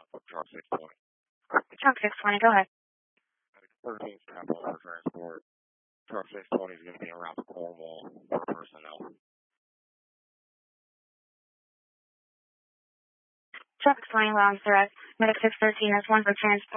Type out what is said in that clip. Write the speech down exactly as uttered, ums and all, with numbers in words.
Truck six twenty. Truck six twenty, go ahead. thirteen staff for transport. Truck six twenty is going to be around the Cornwall for personnel. Truck twenty, Long Threat. Medic six thirteen, that's one for transport.